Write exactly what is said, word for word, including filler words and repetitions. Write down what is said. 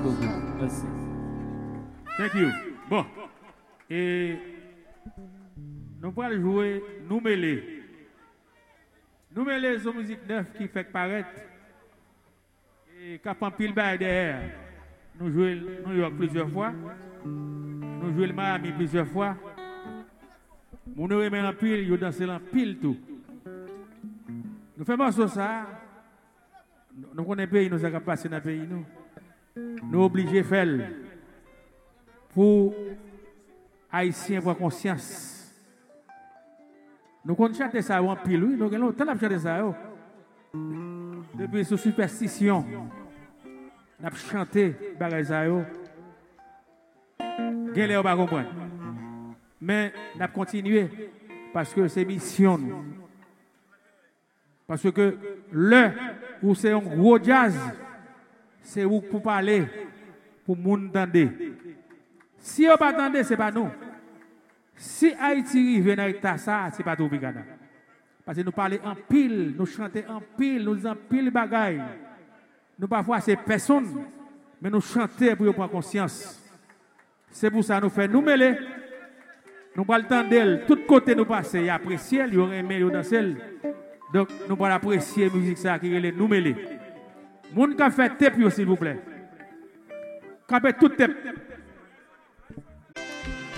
beaucoup. Merci. Thank you. Bon. Et nous allons jouer Nous mêler. Nous mêler, c'est une musique neuve qui fait paraître. Et qui a pas pile bail derrière. Nous jouons New York plusieurs fois. Nous jouons le Miami plusieurs fois. Nous nous remettons en pile, nous dansons en pile tout. Nous faisons ça, ça. Nous connaissons le pays, nous avons passé dans le pays. Nous sommes obligés de faire pour Haïtiens avoir conscience. Nous connaissons chanter ça en pile, oui. Nous avons longtemps chanter ça. Depuis sous superstition, nous avons chanté bagay ça. Nous ne pas comprendre. Mais nous avons continué parce que c'est mission. Parce que le où c'est un gros jazz, c'est où pour parler, pour moun entendre. Si on pas entendre, ce n'est pas nous. Si Haïti vient dans l'état ça, ce n'est pas tout Bigada. Parce que nous parlons en pile, nous chantons en pile, nous disons en pile bagaille. Nous parfois c'est personne, mais nous chantons pour prendre conscience. C'est pour ça que nous faisons nous mêler. Nous allons entendre, tout côté nous passer, apprécier, il y aurait aimé, il danser. Donc, nous allons apprécier la musique ça qui est nous mêler. Moun qui a fait tape, s'il vous plaît. Qui a fait tout tape.